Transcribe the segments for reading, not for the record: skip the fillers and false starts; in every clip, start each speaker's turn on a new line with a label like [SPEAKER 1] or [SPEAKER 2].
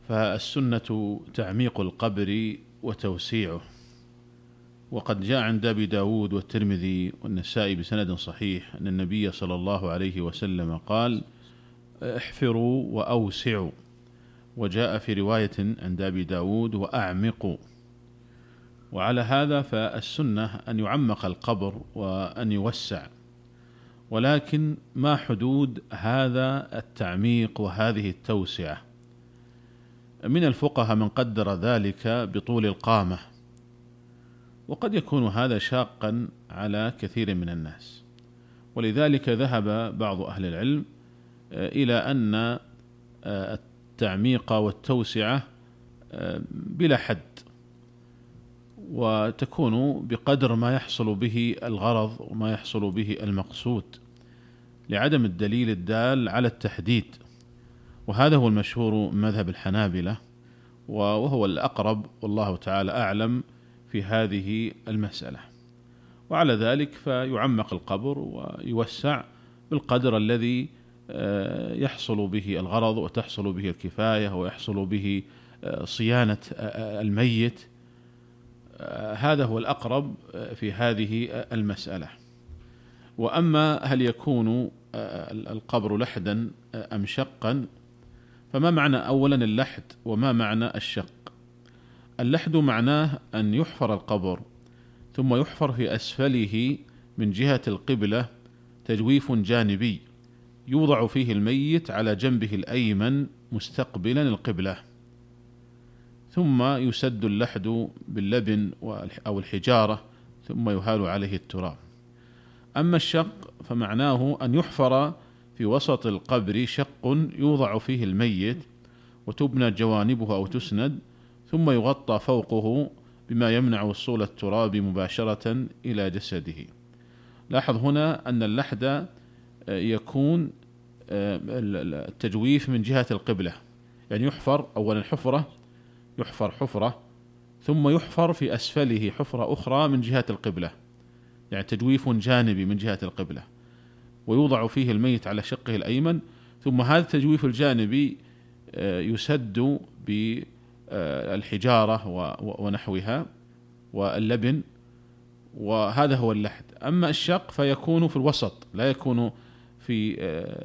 [SPEAKER 1] فالسنة تعميق القبر وتوسيعه. وقد جاء عند أبي داود والترمذي والنسائي بسند صحيح أن النبي صلى الله عليه وسلم قال: احفروا وأوسعوا. وجاء في رواية عند أبي داود: وأعمقوا. وعلى هذا فالسنة أن يعمق القبر وأن يوسع، ولكن ما حدود هذا التعميق وهذه التوسعة؟ من الفقهاء من قدر ذلك بطول القامة، وقد يكون هذا شاقا على كثير من الناس، ولذلك ذهب بعض أهل العلم إلى أن التعميق والتوسعة بلا حد، وتكون بقدر ما يحصل به الغرض وما يحصل به المقصود، لعدم الدليل الدال على التحديد. وهذا هو المشهور مذهب الحنابلة، وهو الأقرب والله تعالى أعلم في هذه المسألة. وعلى ذلك فيعمق القبر ويوسع بالقدر الذي يحصل به الغرض وتحصل به الكفاية ويحصل به صيانة الميت. هذا هو الأقرب في هذه المسألة. وأما هل يكون القبر لحدا أم شقا؟ فما معنى أولا اللحد وما معنى الشق؟ اللحد معناه أن يحفر القبر ثم يحفر في أسفله من جهة القبلة تجويف جانبي يوضع فيه الميت على جنبه الأيمن مستقبلا القبلة، ثم يسد اللحد باللبن أو الحجارة ثم يهال عليه التراب. أما الشق فمعناه أن يحفر في وسط القبر شق يوضع فيه الميت وتبنى جوانبه أو تسند، ثم يغطى فوقه بما يمنع وصول التراب مباشرة إلى جسده. لاحظ هنا أن اللحد يكون التجويف من جهة القبلة، يعني يحفر أولا حفرة ثم يحفر في أسفله حفرة أخرى من جهة القبلة، يعني تجويف جانبي من جهة القبلة، ويوضع فيه الميت على شقه الأيمن، ثم هذا التجويف الجانبي يسد بالحجارة ونحوها واللبن، وهذا هو اللحد. أما الشق فيكون في الوسط، لا يكون في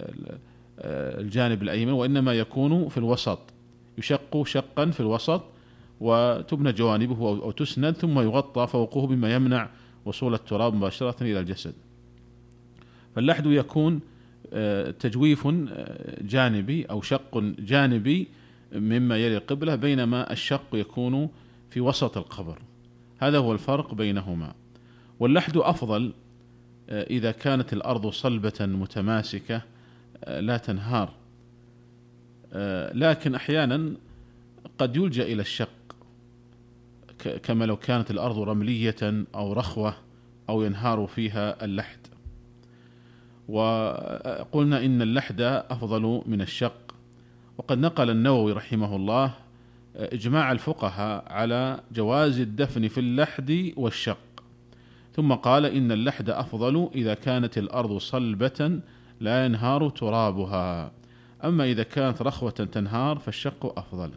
[SPEAKER 1] الجانب الأيمن، وإنما يكون في الوسط، يشق شقا في الوسط وتبنى جوانبه أو تسند، ثم يغطى فوقه بما يمنع وصول التراب مباشرة إلى الجسد. فاللحد يكون تجويف جانبي أو شق جانبي مما يلي القبلة، بينما الشق يكون في وسط القبر. هذا هو الفرق بينهما. واللحد أفضل إذا كانت الأرض صلبة متماسكة لا تنهار، لكن أحيانا قد يلجأ إلى الشق، كما لو كانت الأرض رملية أو رخوة أو ينهار فيها اللحد. وقلنا إن اللحد أفضل من الشق. وقد نقل النووي رحمه الله إجماع الفقهاء على جواز الدفن في اللحد والشق، ثم قال إن اللحد أفضل إذا كانت الأرض صلبة لا ينهار ترابها، أما إذا كانت رخوة تنهار فالشق أفضل.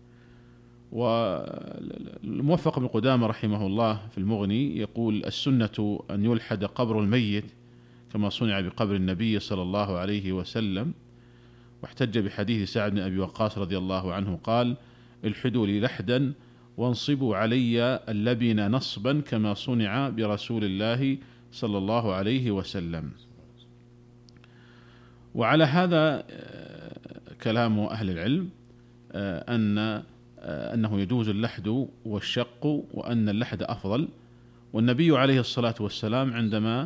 [SPEAKER 1] والموفق بن قدامة رحمه الله في المغني يقول: السنة أن يلحد قبر الميت كما صنع بقبر النبي صلى الله عليه وسلم. واحتج بحديث سعد بن أبي وقاص رضي الله عنه قال: الحدوا لي لحدا وانصبوا علي اللبن نصبا كما صنع برسول الله صلى الله عليه وسلم. وعلى هذا كلام أهل العلم أنه يجوز اللحد والشق، وأن اللحد أفضل. والنبي عليه الصلاة والسلام عندما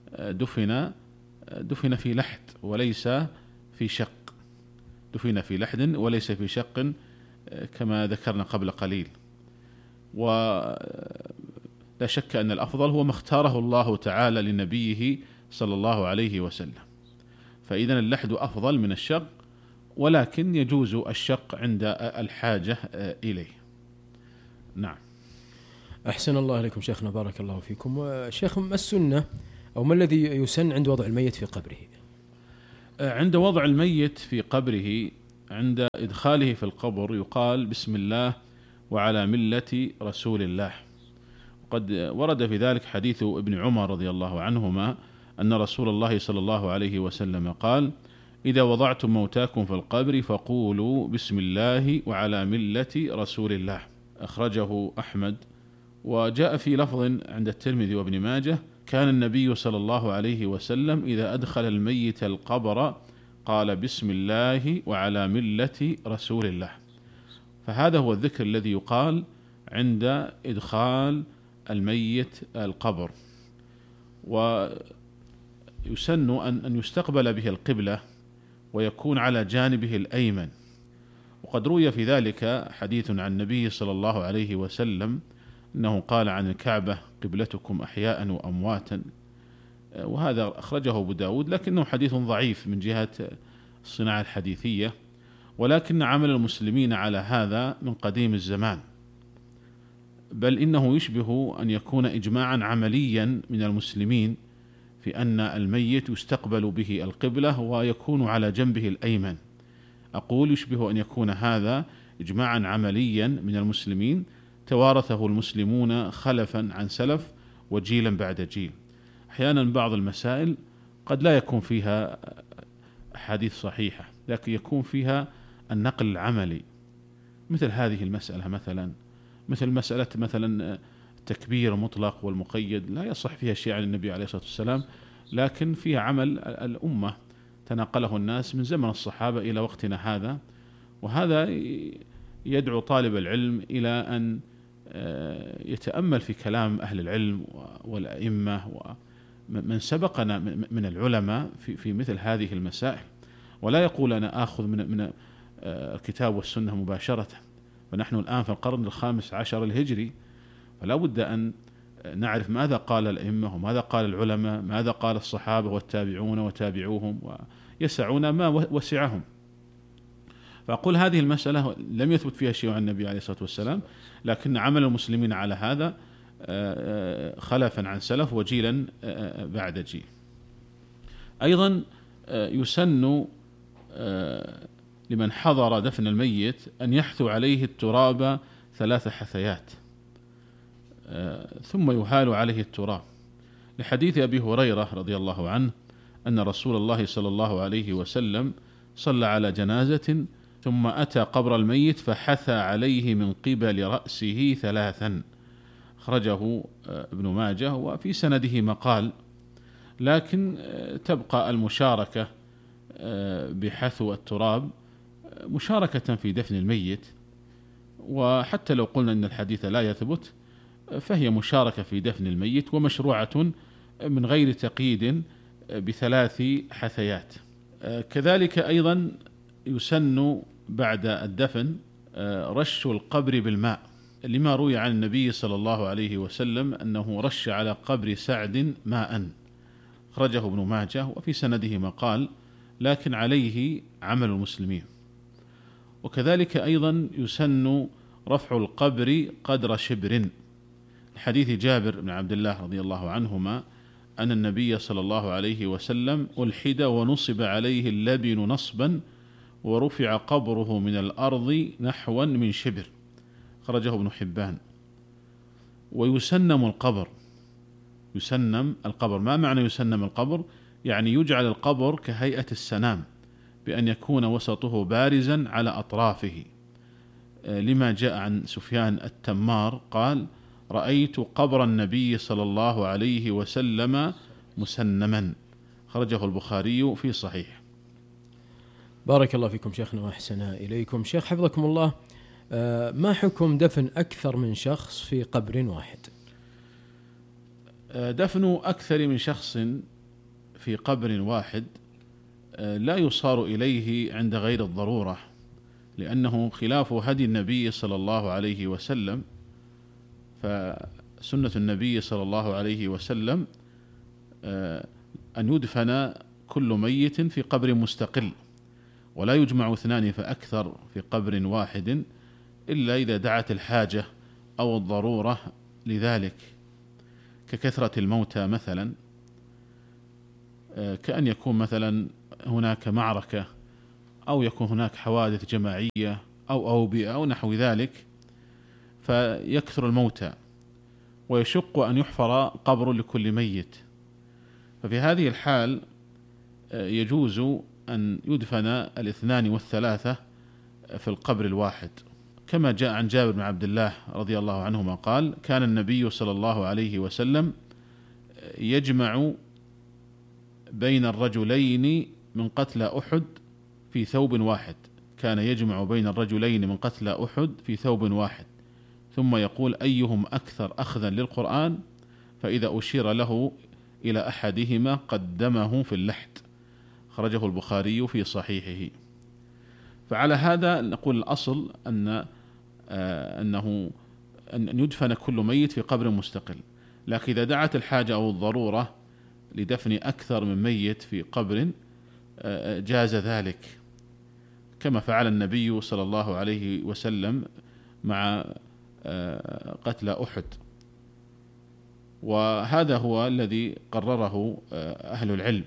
[SPEAKER 1] دفن في لحد وليس في شق، دفن في لحد وليس في شق كما ذكرنا قبل قليل. ولا شك أن الأفضل هو ما اختاره الله تعالى لنبيه صلى الله عليه وسلم، فإذن اللحد أفضل من الشق، ولكن يجوز الشق عند الحاجة إليه. نعم.
[SPEAKER 2] أحسن الله عليكم شيخنا، بارك الله فيكم. شيخ، ما السنة أو ما الذي يسن عند وضع الميت في قبره؟
[SPEAKER 1] عند وضع الميت في قبره عند إدخاله في القبر يقال بسم الله وعلى ملة رسول الله. قد ورد في ذلك حديث ابن عمر رضي الله عنهما أن رسول الله صلى الله عليه وسلم قال: إذا وضعتم موتاكم في القبر فقولوا بسم الله وعلى ملة رسول الله. أخرجه أحمد. وجاء في لفظ عند الترمذي وابن ماجه: كان النبي صلى الله عليه وسلم إذا أدخل الميت القبر قال بسم الله وعلى ملة رسول الله. فهذا هو الذكر الذي يقال عند إدخال الميت القبر. ويسن أن يستقبل به القبلة ويكون على جانبه الأيمن. وقد روي في ذلك حديث عن النبي صلى الله عليه وسلم أنه قال عن الكعبة: قبلتكم أحياء وأمواتا. وهذا أخرجه أبو داود، لكنه حديث ضعيف من جهة الصناعة الحديثية، ولكن عمل المسلمين على هذا من قديم الزمان، بل إنه يشبه أن يكون إجماعا عمليا من المسلمين في أن الميت يستقبل به القبلة ويكون على جنبه الأيمن. أقول يشبه أن يكون هذا إجماعا عمليا من المسلمين توارثه المسلمون خلفا عن سلف وجيلا بعد جيل. أحيانا بعض المسائل قد لا يكون فيها أحاديث صحيحة، لكن يكون فيها النقل العملي، مثل هذه المسألة مثل مسألة التكبير المطلق والمقيد، لا يصح فيها شيء عن النبي عليه الصلاة والسلام، لكن فيها عمل الأمة تناقله الناس من زمن الصحابة إلى وقتنا هذا. وهذا يدعو طالب العلم إلى أن يتأمل في كلام أهل العلم والأئمة ومن سبقنا من العلماء في مثل هذه المسائل، ولا يقول أنا آخذ من الكتاب والسنة مباشرة. فنحن الآن في القرن 15 الهجري، فلا بد أن نعرف ماذا قال الأئمة وماذا قال العلماء، ماذا قال الصحابة والتابعون وتابعوهم، ويسعون ما وسعهم. فأقول هذه المسألة لم يثبت فيها شيء عن النبي عليه الصلاة والسلام، لكن عمل المسلمين على هذا خلفا عن سلف وجيلا بعد جيل. أيضا يسن لمن حضر دفن الميت أن يحثو عليه التراب 3 حثيات ثم يهال عليه التراب، لحديث أبي هريرة رضي الله عنه أن رسول الله صلى الله عليه وسلم صلى على جنازة ثم أتى قبر الميت فحثى عليه من قبل رأسه 3. أخرجه ابن ماجه، وفي سنده مقال، لكن تبقى المشاركة بحثو التراب مشاركة في دفن الميت، وحتى لو قلنا أن الحديث لا يثبت فهي مشاركة في دفن الميت ومشروعة من غير تقييد ب3 حثيات. كذلك أيضا يسن بعد الدفن رش القبر بالماء، لما روي عن النبي صلى الله عليه وسلم أنه رش على قبر سعد ماء. أخرجه ابن ماجه، وفي سنده مقال، لكن عليه عمل المسلمين. وكذلك أيضا يسن رفع القبر قدر شبر، حديث جابر بن عبد الله رضي الله عنهما أن النبي صلى الله عليه وسلم ألحد ونصب عليه اللبن نصبا ورفع قبره من الأرض نحوا من شبر. خرجه ابن حبان. ويسنم القبر. يسنم القبر، ما معنى يسنم القبر؟ يعني يجعل القبر كهيئة السنام، بأن يكون وسطه بارزا على أطرافه، لما جاء عن سفيان التمار قال: رأيت قبر النبي صلى الله عليه وسلم مسنما. خرجه البخاري في صحيح.
[SPEAKER 2] بارك الله فيكم شيخنا وأحسن إليكم. شيخ حفظكم الله، ما حكم دفن أكثر من شخص في قبر واحد؟
[SPEAKER 1] دفن أكثر من شخص في قبر واحد لا يصار إليه عند غير الضرورة، لأنه خلاف هدي النبي صلى الله عليه وسلم. فسنة النبي صلى الله عليه وسلم أن يدفن كل ميت في قبر مستقل، ولا يجمع 2 فأكثر في قبر واحد إلا إذا دعت الحاجة أو الضرورة لذلك، ككثرة الموتى مثلا، كأن يكون مثلا هناك معركة أو يكون هناك حوادث جماعية أو أوبئة أو نحو ذلك، فيكثر الموتى ويشق أن يحفر قبر لكل ميت. ففي هذه الحال يجوز أن يدفن 2 والثلاثة في القبر الواحد، كما جاء عن جابر بن عبد الله رضي الله عنهما قال: كان النبي صلى الله عليه وسلم يجمع بين الرجلين من قتلى أحد في ثوب واحد، كان يجمع بين الرجلين من قتلى أحد في ثوب واحد، ثم يقول: أيهم أكثر أخذا للقرآن، فإذا أشير له إلى أحدهما قدمه في اللحد. خرجه البخاري في صحيحه. فعلى هذا نقول الأصل أن يدفن كل ميت في قبر مستقل، لكن إذا دعت الحاجة أو الضرورة لدفن أكثر من ميت في قبر جاز ذلك، كما فعل النبي صلى الله عليه وسلم مع قتلى أحد. وهذا هو الذي قرره أهل العلم،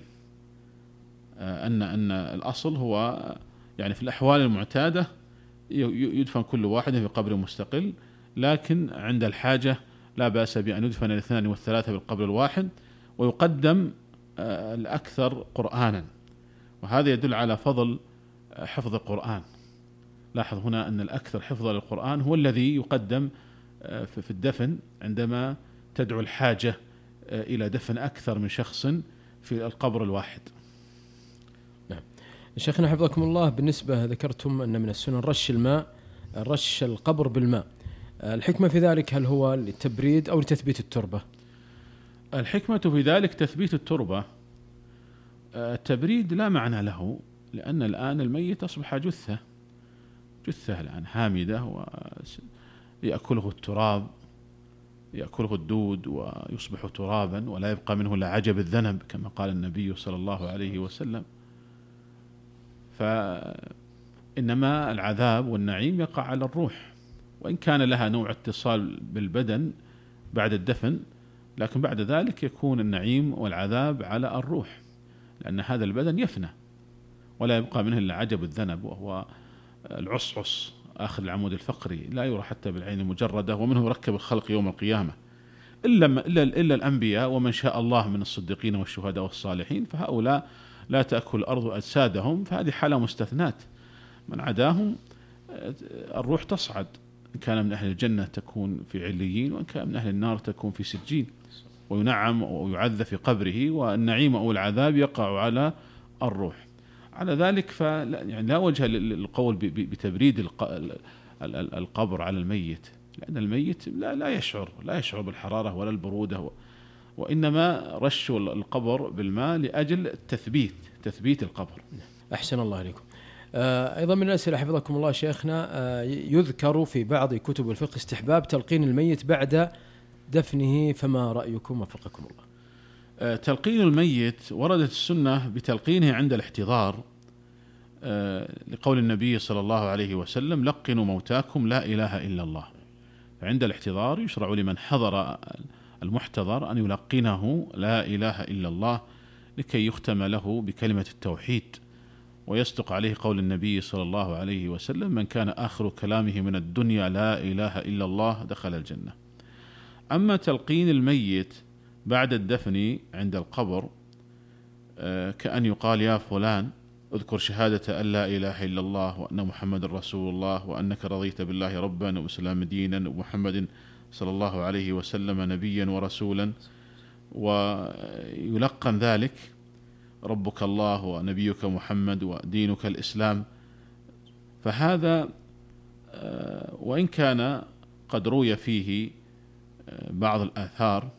[SPEAKER 1] أن الأصل هو يعني في الأحوال المعتادة يدفن كل واحد في قبر مستقل، لكن عند الحاجة لا بأس بأن يدفن 2 والثلاثة بالقبر الواحد، ويقدم الأكثر قرآنا، وهذا يدل على فضل حفظ القرآن. لاحظ هنا أن الأكثر حفظا للقرآن هو الذي يقدم في الدفن عندما تدعو الحاجة إلى دفن أكثر من شخص في القبر الواحد.
[SPEAKER 2] نعم. شيخنا حفظكم الله، بالنسبة ذكرتم أن من السنن رش القبر بالماء، الحكمة في ذلك هل هو للتبريد أو لتثبيت التربة؟
[SPEAKER 1] الحكمة في ذلك تثبيت التربة. التبريد لا معنى له، لأن الآن الميت أصبح جثة الآن هامدة، ويأكله التراب، يأكله الدود ويصبح ترابا، ولا يبقى منه إلا عجب الذنب كما قال النبي صلى الله عليه وسلم. فإنما العذاب والنعيم يقع على الروح، وإن كان لها نوع اتصال بالبدن بعد الدفن، لكن بعد ذلك يكون النعيم والعذاب على الروح، لأن هذا البدن يفنى ولا يبقى منه إلا عجب الذنب، وهو العصعص آخر العمود الفقري، لا يرى حتى بالعين المجردة، ومنه يركب الخلق يوم القيامة، إلا الأنبياء ومن شاء الله من الصديقين والشهداء والصالحين، فهؤلاء لا تأكل الأرض أجسادهم، فهذه حالة مستثنات. من عداهم الروح تصعد، إن كان من أهل الجنة تكون في عليين، وإن كان من أهل النار تكون في سجين، وينعم ويعذب في قبره، والنعيم أو العذاب يقع على الروح. على ذلك يعني لا وجه للقول بتبريد القبر على الميت، لأن الميت لا يشعر بالحرارة ولا البرودة، وإنما رش القبر بالماء لأجل تثبيت القبر.
[SPEAKER 2] أحسن الله عليكم. أيضا من الأسئلة حفظكم الله شيخنا، يذكر في بعض كتب الفقه استحباب تلقين الميت بعد دفنه، فما رأيكم وفقكم الله؟
[SPEAKER 1] تلقين الميت وردت السنة بتلقينه عند الاحتضار، لقول النبي صلى الله عليه وسلم: لقنوا موتاكم لا إله إلا الله. فعند الاحتضار يشرع لمن حضر المحتضر أن يلقنه لا إله إلا الله، لكي يختم له بكلمة التوحيد، ويصدق عليه قول النبي صلى الله عليه وسلم: من كان آخر كلامه من الدنيا لا إله إلا الله دخل الجنة. أما تلقين الميت بعد الدفن عند القبر، كأن يقال: يا فلان اذكر شهادة أن لا إله إلا الله وأن محمد رسول الله، وأنك رضيت بالله ربا وبالإسلام دينا ومحمد صلى الله عليه وسلم نبيا ورسولا، ويلقن ذلك: ربك الله ونبيك محمد ودينك الإسلام. فهذا وإن كان قد روي فيه بعض الآثار،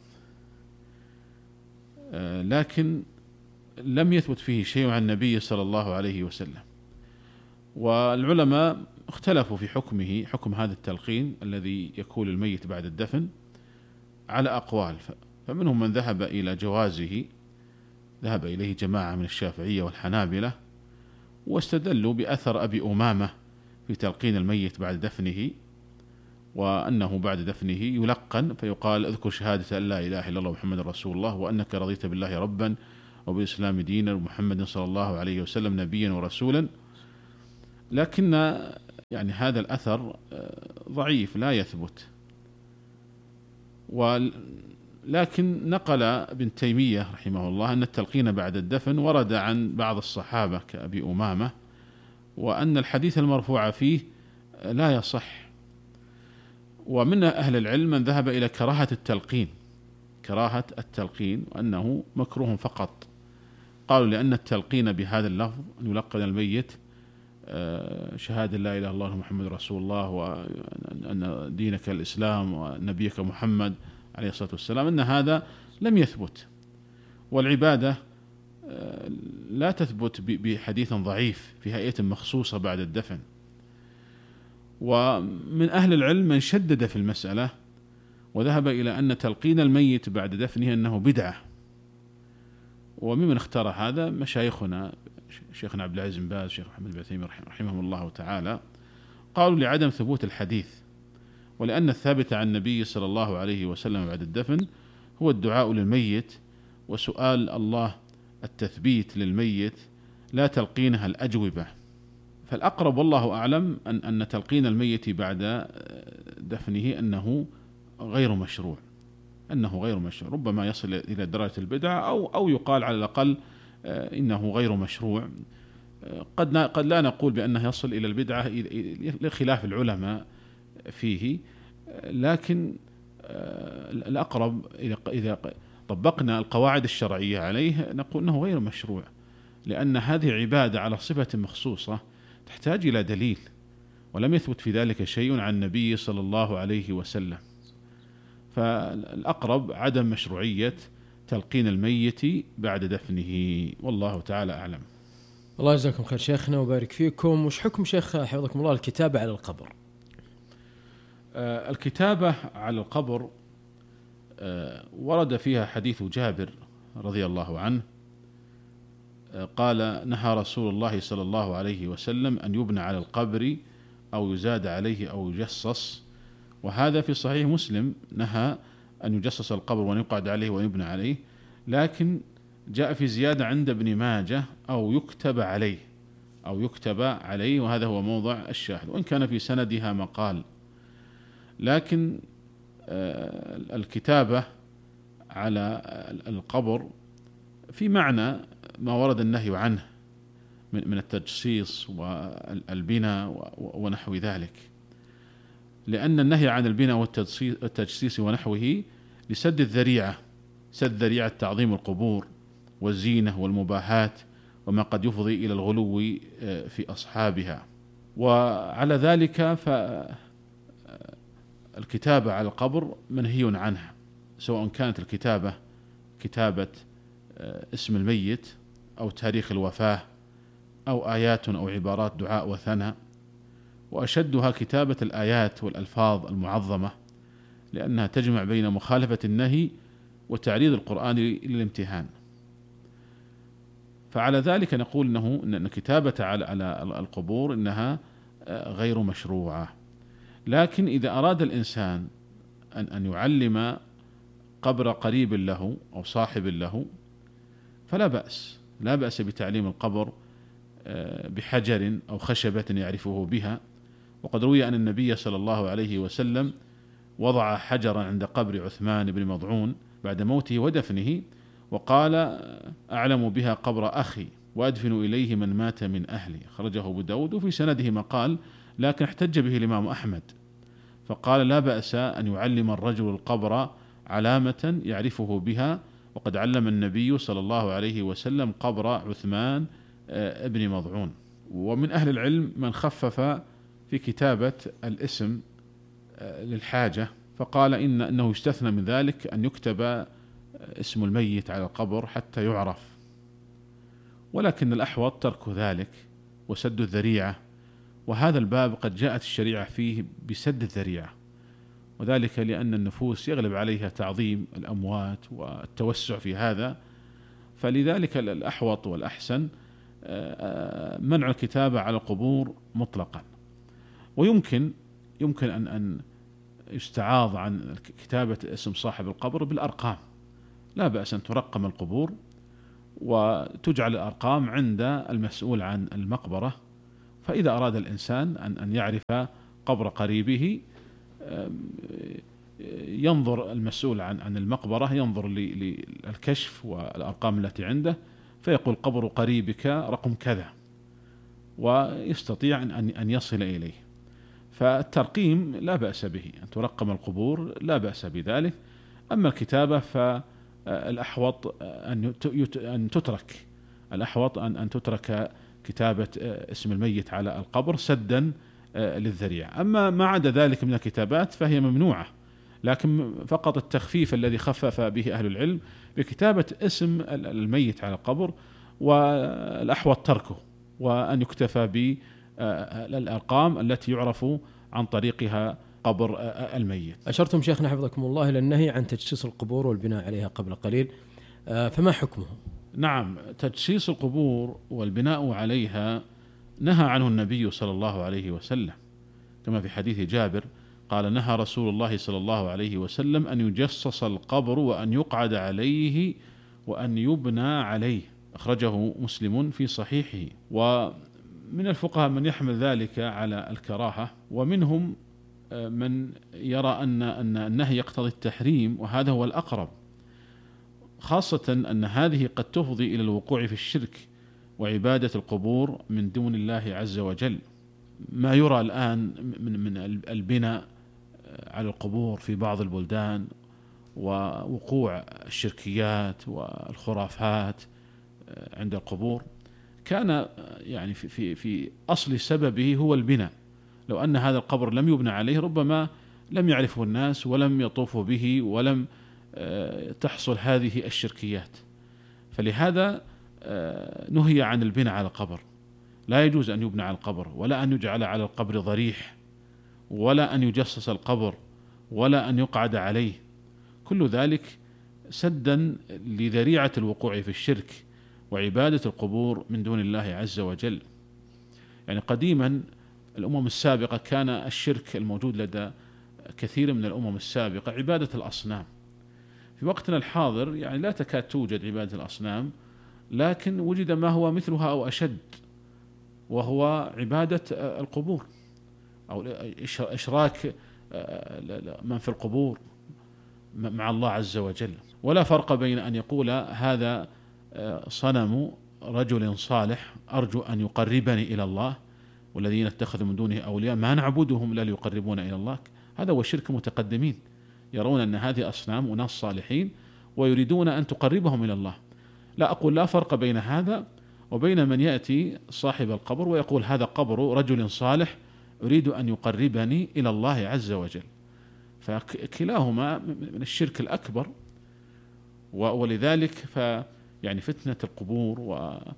[SPEAKER 1] لكن لم يثبت فيه شيء عن النبي صلى الله عليه وسلم. والعلماء اختلفوا في حكم هذا التلقين الذي يكون الميت بعد الدفن على أقوال، فمنهم من ذهب إلى جوازه، ذهب إليه جماعة من الشافعية والحنابلة، واستدلوا بأثر أبي أمامة في تلقين الميت بعد دفنه، وأنه بعد دفنه يلقن فيقال: اذكر شهادة أن لا إله إلا الله محمد رسول الله، وأنك رضيت بالله ربا وبالإسلام دينا ومحمد صلى الله عليه وسلم نبيا ورسولا. لكن يعني هذا الأثر ضعيف لا يثبت. لكن نقل ابن تيمية رحمه الله أن التلقين بعد الدفن ورد عن بعض الصحابة كأبي أمامة، وأن الحديث المرفوع فيه لا يصح. ومن أهل العلم من ذهب إلى كراهة التلقين وأنه مكروه فقط. قالوا لأن التلقين بهذا اللفظ أن يلقن الميت شهادة لا إله إلا الله محمد رسول الله وأن دينك الإسلام ونبيك محمد عليه الصلاة والسلام، أن هذا لم يثبت، والعبادة لا تثبت بحديث ضعيف في هيئة مخصوصة بعد الدفن. ومن أهل العلم من شدد في المسألة وذهب إلى أن تلقين الميت بعد دفنه أنه بدعة، وممن اختار هذا مشايخنا شيخنا عبد العزيز بن باز، شيخ محمد بن عثيمين رحمهم الله تعالى، قالوا لعدم ثبوت الحديث، ولأن الثابت عن النبي صلى الله عليه وسلم بعد الدفن هو الدعاء للميت وسؤال الله التثبيت للميت لا تلقينها الأجوبة. فالأقرب والله أعلم أن تلقين الميت بعد دفنه أنه غير مشروع، ربما يصل إلى درجة البدعة أو يقال على الأقل إنه غير مشروع. قد لا نقول بأنه يصل إلى البدعة لخلاف العلماء فيه، لكن الأقرب إذا طبقنا القواعد الشرعية عليه نقول أنه غير مشروع، لأن هذه عبادة على صفة مخصوصة تحتاج إلى دليل، ولم يثبت في ذلك شيء عن النبي صلى الله عليه وسلم. فالأقرب عدم مشروعية تلقين الميت بعد دفنه، والله تعالى أعلم.
[SPEAKER 2] الله يجزاكم خير شيخنا وبارك فيكم. وش حكم شيخ حفظكم الله الكتابة على القبر؟
[SPEAKER 1] الكتابة على القبر ورد فيها حديث جابر رضي الله عنه قال نهى رسول الله صلى الله عليه وسلم أن يبنى على القبر أو يزاد عليه أو يجصص، وهذا في صحيح مسلم، نهى أن يجصص القبر وأن يقعد عليه ويبنى عليه، لكن جاء في زيادة عند ابن ماجه أو يكتب عليه، وهذا هو موضع الشاهد، وإن كان في سندها مقال. لكن الكتابة على القبر في معنى ما ورد النهي عنه من التجصيص والبناء ونحو ذلك، لأن النهي عن البناء والتجصيص ونحوه لسد الذريعة، سد ذريعة تعظيم القبور والزينة والمباهات وما قد يفضي إلى الغلو في أصحابها. وعلى ذلك فالكتابة على القبر منهي عنها، سواء كانت الكتابة كتابة اسم الميت أو تاريخ الوفاة أو آيات أو عبارات دعاء وثناء، وأشدها كتابة الآيات والألفاظ المعظمة، لأنها تجمع بين مخالفة النهي وتعريض القرآن للامتهان. فعلى ذلك نقول أن كتابة على القبور إنها غير مشروعة. لكن إذا أراد الإنسان أن يعلم قبر قريب له أو صاحب له فلا بأس بتعليم القبر بحجر أو خشبة يعرفه بها. وقد روي أن النبي صلى الله عليه وسلم وضع حجرا عند قبر عثمان بن مضعون بعد موته ودفنه، وقال أعلم بها قبر أخي وأدفن إليه من مات من أهلي، خرجه أبو داود، وفي سنده مقال لكن احتج به الإمام أحمد، فقال لا بأس أن يعلم الرجل القبر علامة يعرفه بها، وقد علم النبي صلى الله عليه وسلم قبر عثمان ابن مضعون. ومن أهل العلم من خفف في كتابة الاسم للحاجة، فقال إنه يستثنى من ذلك أن يكتب اسم الميت على القبر حتى يعرف، ولكن الأحوط ترك ذلك وسد الذريعة، وهذا الباب قد جاءت الشريعة فيه بسد الذريعة، وذلك لأن النفوس يغلب عليها تعظيم الأموات والتوسع في هذا، فلذلك الأحوط والأحسن منع الكتابة على القبور مطلقا. ويمكن أن يستعاض عن كتابة اسم صاحب القبر بالأرقام، لا بأس أن ترقم القبور وتجعل الأرقام عند المسؤول عن المقبرة، فإذا أراد الإنسان أن يعرف قبر قريبه، ينظر المسؤول عن المقبرة، ينظر للكشف والأرقام التي عنده، فيقول قبر قريبك رقم كذا، ويستطيع أن يصل إليه. فالترقيم لا بأس به، أن ترقم القبور لا بأس بذلك. أما الكتابة فالأحوط أن تترك، الأحوط أن تترك كتابة اسم الميت على القبر سدا للذريعة. أما ما عدا ذلك من الكتابات فهي ممنوعة، لكن فقط التخفيف الذي خفف به أهل العلم بكتابة اسم الميت على القبر، والأحوط تركه وأن يكتفى بالأرقام التي يعرف عن طريقها قبر الميت.
[SPEAKER 2] أشرتم شيخنا حفظكم الله إلى النهي عن تجسيس القبور والبناء عليها قبل قليل، فما حكمه؟
[SPEAKER 1] نعم، تجسيس القبور والبناء عليها نهى عنه النبي صلى الله عليه وسلم، كما في حديث جابر قال: نهى رسول الله صلى الله عليه وسلم أن يجسس القبر وأن يقعد عليه وأن يبنى عليه، أخرجه مسلم في صحيحه. ومن الفقهاء من يحمل ذلك على الكراهة، ومنهم من يرى أن النهي يقتضي التحريم، وهذا هو الأقرب، خاصة أن هذه قد تفضي إلى الوقوع في الشرك وعبادة القبور من دون الله عز وجل. ما يرى الآن من البناء على القبور في بعض البلدان ووقوع الشركيات والخرافات عند القبور كان يعني في أصل سببه هو البناء. لو أن هذا القبر لم يبنى عليه ربما لم يعرفه الناس ولم يطوفوا به ولم تحصل هذه الشركيات. فلهذا نهي عن البناء على القبر، لا يجوز أن يبنى على القبر، ولا أن يجعل على القبر ضريح، ولا أن يجسس القبر، ولا أن يقعد عليه، كل ذلك سدا لذريعة الوقوع في الشرك وعبادة القبور من دون الله عز وجل. يعني قديما الأمم السابقة كان الشرك الموجود لدى كثير من الأمم السابقة عبادة الأصنام. في وقتنا الحاضر يعني لا تكاد توجد عبادة الأصنام، لكن وجد ما هو مثلها أو أشد، وهو عبادة القبور أو إشراك من في القبور مع الله عز وجل. ولا فرق بين أن يقول هذا صنم رجل صالح أرجو أن يقربني إلى الله، والذين اتخذوا من دونه أولياء ما نعبدهم لا ليقربون إلى الله، هذا هو شرك متقدمين، يرون أن هذه أصنام وناس صالحين ويريدون أن تقربهم إلى الله. لا أقول لا فرق بين هذا وبين من يأتي صاحب القبر ويقول هذا قبر رجل صالح أريد أن يقربني إلى الله عز وجل، فكلاهما من الشرك الأكبر. ولذلك يعني فتنة القبور وما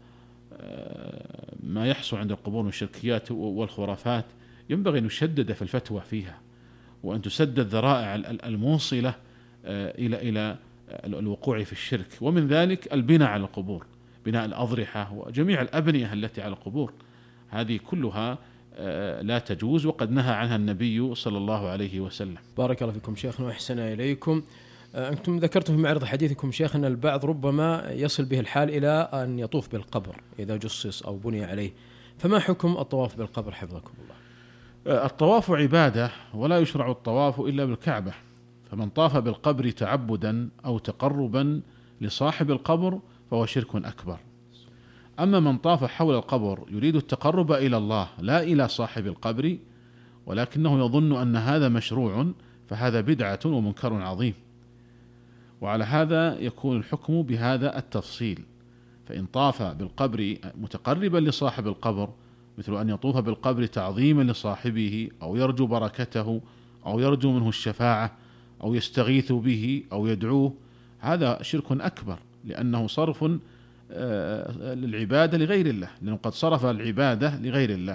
[SPEAKER 1] يحصل عند القبور من الشركيات والخرافات ينبغي أن يشدد في الفتوى فيها، وأن تسد الذرائع الموصلة إلى الوقوع في الشرك. ومن ذلك البناء على القبور، بناء الأضرحة وجميع الأبنية التي على القبور، هذه كلها لا تجوز، وقد نهى عنها النبي صلى الله عليه وسلم.
[SPEAKER 2] بارك الله فيكم شيخنا وأحسن إليكم. أنتم ذكرتم في معرض حديثكم شيخ أن البعض ربما يصل به الحال إلى أن يطوف بالقبر إذا جصص أو بني عليه، فما حكم الطواف بالقبر حفظكم الله؟
[SPEAKER 1] الطواف عبادة، ولا يشرع الطواف إلا بالكعبة، فمن طاف بالقبر تعبدا أو تقربا لصاحب القبر فهو شرك أكبر. أما من طاف حول القبر يريد التقرب إلى الله لا إلى صاحب القبر، ولكنه يظن أن هذا مشروع، فهذا بدعة ومنكر عظيم. وعلى هذا يكون الحكم بهذا التفصيل، فإن طاف بالقبر متقربا لصاحب القبر، مثل أن يطوف بالقبر تعظيما لصاحبه أو يرجو بركته أو يرجو منه الشفاعة أو يستغيث به أو يدعوه، هذا شرك أكبر، لأنه صرف للعبادة لغير الله، لأنه قد صرف العبادة لغير الله.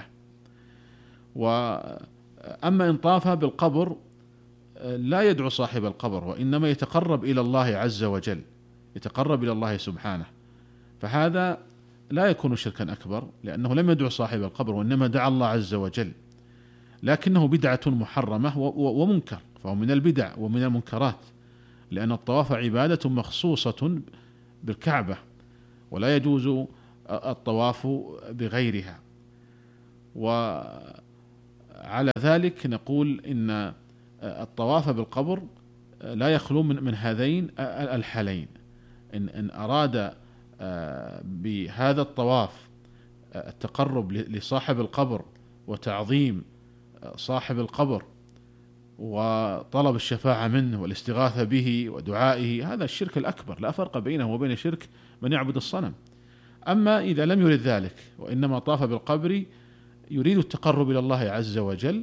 [SPEAKER 1] وأما إن طاف بالقبر لا يدعو صاحب القبر، وإنما يتقرب إلى الله عز وجل، يتقرب إلى الله سبحانه، فهذا لا يكون شركا أكبر، لأنه لم يدعو صاحب القبر وإنما دعا الله عز وجل، لكنه بدعة محرمة ومنكر، فهو من البدع ومن المنكرات، لأن الطواف عبادة مخصوصة بالكعبة، ولا يجوز الطواف بغيرها. وعلى ذلك نقول إن الطواف بالقبر لا يخلو من هذين الحالين. إن أراد بهذا الطواف التقرب لصاحب القبر وتعظيم صاحب القبر وطلب الشفاعة منه والاستغاثة به ودعائه، هذا الشرك الأكبر، لا فرق بينه وبين شرك من يعبد الصنم. أما إذا لم يرد ذلك وإنما طاف بالقبر يريد التقرب إلى الله عز وجل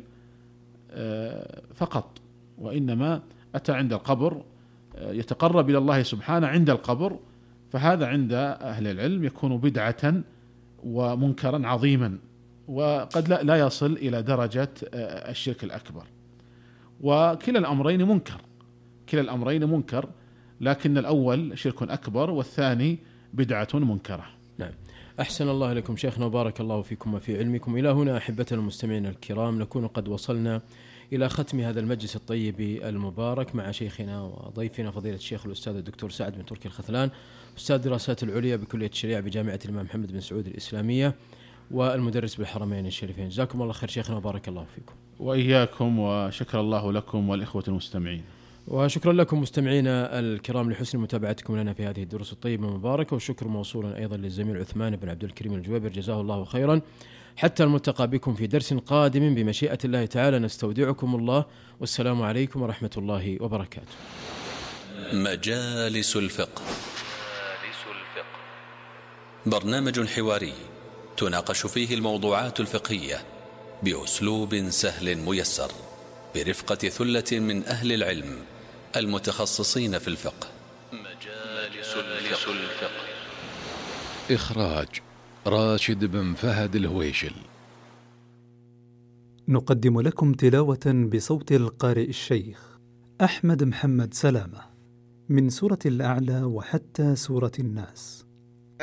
[SPEAKER 1] فقط، وإنما أتى عند القبر يتقرب إلى الله سبحانه عند القبر، فهذا عند أهل العلم يكون بدعة ومنكرا عظيما، وقد لا يصل إلى درجة الشرك الأكبر. وكلا الأمرين منكر، لكن الأول شرك أكبر والثاني بدعة منكرة.
[SPEAKER 2] نعم، أحسن الله لكم شيخنا وبارك الله فيكم وفي علمكم. إلى هنا أحبتنا المستمعين الكرام نكون قد وصلنا إلى ختم هذا المجلس الطيب المبارك مع شيخنا وضيفنا فضيلة الشيخ الأستاذ الدكتور سعد بن تركي الخثلان، أستاذ دراسات العليا بكلية الشريعة بجامعة الإمام محمد بن سعود الإسلامية والمدرس بالحرمين الشريفين. جزاكم الله خير شيخنا وبارك الله فيكم.
[SPEAKER 1] وإياكم، وشكر الله لكم والإخوة المستمعين.
[SPEAKER 2] وشكرا لكم مستمعينا الكرام لحسن متابعتكم لنا في هذه الدروس الطيبة المباركة، والشكر موصولا أيضا للزميل عثمان بن عبد الكريم الجويبر جزاه الله خيرا. حتى الملتقى بكم في درس قادم بمشيئة الله تعالى، نستودعكم الله، والسلام عليكم ورحمة الله وبركاته.
[SPEAKER 3] مجالس الفقه، برنامج حواري تناقش فيه الموضوعات الفقهية بأسلوب سهل ميسر برفقة ثلة من أهل العلم المتخصصين في الفقه. مجالس الفقه،
[SPEAKER 4] إخراج راشد بن فهد الهويشل.
[SPEAKER 5] نقدم لكم تلاوة بصوت القارئ الشيخ أحمد محمد سلامة من سورة الأعلى وحتى سورة الناس.